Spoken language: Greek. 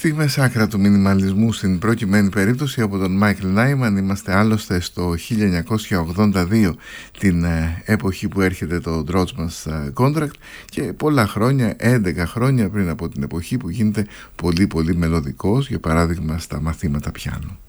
Στη μεσάκρα του μινιμαλισμού στην προκειμένη περίπτωση από τον Μάικλ Νάιμαν. Είμαστε άλλωστε στο 1982, την εποχή που έρχεται το Drotsman's Contract, και πολλά χρόνια, 11 χρόνια πριν από την εποχή που γίνεται πολύ πολύ μελωδικός, για παράδειγμα στα μαθήματα πιάνου.